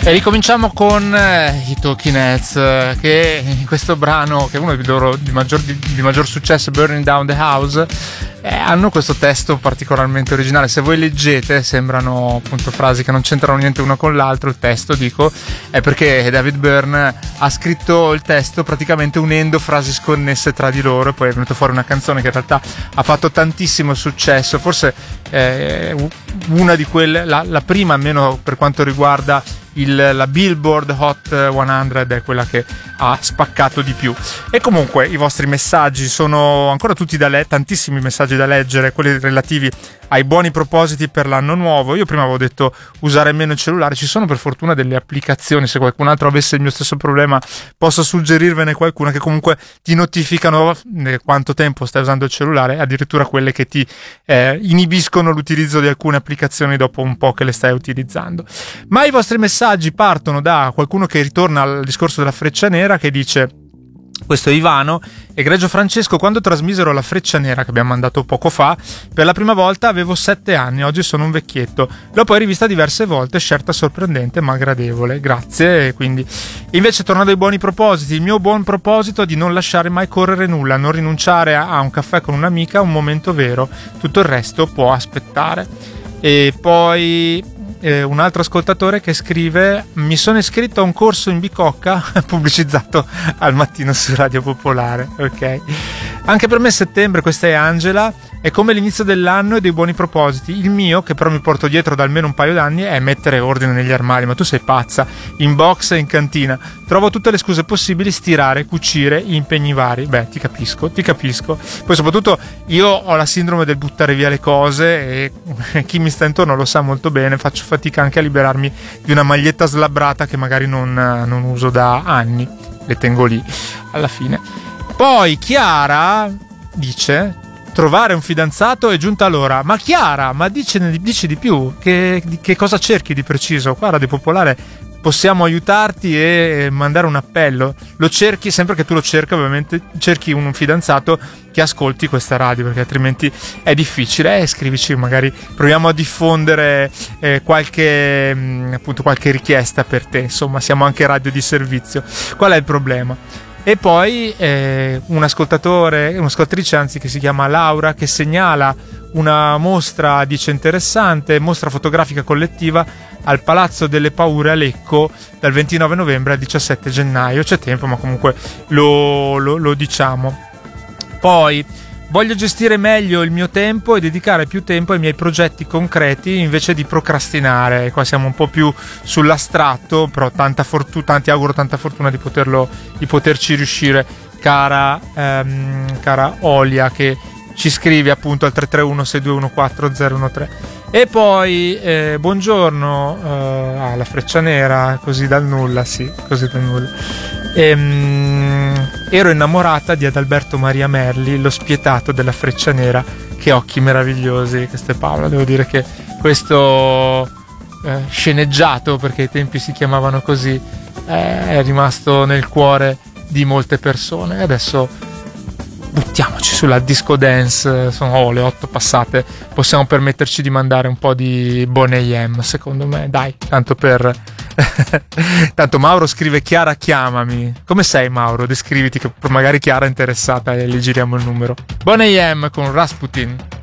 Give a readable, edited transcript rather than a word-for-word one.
E ricominciamo con i Talking Heads, che in questo brano, che è uno dei loro di maggior successo, Burning Down the House, hanno questo testo particolarmente originale. Se voi leggete sembrano appunto frasi che non c'entrano niente una con l'altro. Il testo, dico, è perché David Byrne ha scritto il testo praticamente unendo frasi sconnesse tra di loro, e poi è venuto fuori una canzone che in realtà ha fatto tantissimo successo, forse una di quelle, la prima almeno per quanto riguarda la Billboard Hot 100, è quella che ha spaccato di più. E comunque i vostri messaggi sono ancora tutti tantissimi messaggi da leggere, quelli relativi ai buoni propositi per l'anno nuovo. Io prima avevo detto usare meno il cellulare, ci sono per fortuna delle applicazioni, se qualcun altro avesse il mio stesso problema posso suggerirvene qualcuna, che comunque ti notificano quanto tempo stai usando il cellulare, addirittura quelle che ti inibiscono l'utilizzo di alcune applicazioni dopo un po' che le stai utilizzando. Ma i vostri messaggi partono da qualcuno che ritorna al discorso della freccia nera, che dice: questo è Ivano: egregio Francesco, quando trasmisero la freccia nera che abbiamo mandato poco fa, per la prima volta avevo 7 anni, oggi sono un vecchietto. L'ho poi rivista diverse volte, scelta sorprendente ma gradevole, grazie. Quindi invece, tornando ai buoni propositi, il mio buon proposito è di non lasciare mai correre nulla, non rinunciare a un caffè con un'amica, un momento vero, tutto il resto può aspettare. E poi un altro ascoltatore che scrive: mi sono iscritto a un corso in bicocca pubblicizzato al mattino su Radio Popolare. Ok, anche per me settembre, questa è Angela, è come l'inizio dell'anno e dei buoni propositi. Il mio, che però mi porto dietro da almeno un paio d'anni, è mettere ordine negli armadi. Ma tu sei pazza, in box e in cantina trovo tutte le scuse possibili, stirare, cucire, impegni vari. Beh, ti capisco. Poi soprattutto io ho la sindrome del buttare via le cose, e chi mi sta intorno lo sa molto bene, faccio fatica anche a liberarmi di una maglietta slabbrata che magari non uso da anni, le tengo lì alla fine. Poi Chiara dice: trovare un fidanzato è giunta l'ora. Ma Chiara, ma dici di più, che cosa cerchi di preciso? Qua a Radio Popolare possiamo aiutarti e mandare un appello. Lo cerchi, sempre che tu lo cerchi, ovviamente cerchi un fidanzato che ascolti questa radio, perché altrimenti è difficile. Scrivici, magari proviamo a diffondere qualche richiesta per te. Insomma, siamo anche radio di servizio. Qual è il problema? E poi un'ascoltatrice anzi, che si chiama Laura, che segnala una mostra, dice, interessante, mostra fotografica collettiva al Palazzo delle Paure a Lecco dal 29 novembre al 17 gennaio. C'è tempo, ma comunque lo diciamo. Poi: voglio gestire meglio il mio tempo e dedicare più tempo ai miei progetti concreti invece di procrastinare. Qua siamo un po' più sull'astratto, però ti auguro tanta fortuna di poterci riuscire, cara Olia, che ci scrivi appunto al 331-6214013. E poi buongiorno, la freccia nera, così dal nulla. Ero innamorata di Adalberto Maria Merli, lo spietato della freccia nera. Che occhi meravigliosi. Questa è Paola. Devo dire che questo sceneggiato, perché ai tempi si chiamavano così, è rimasto nel cuore di molte persone. E adesso buttiamoci sulla disco dance. Sono le 8 passate, possiamo permetterci di mandare un po' di Boney M, secondo me, dai, tanto Mauro scrive: Chiara, chiamami. Come sei, Mauro? Descriviti, che magari Chiara è interessata e le giriamo il numero. Boney M con Rasputin.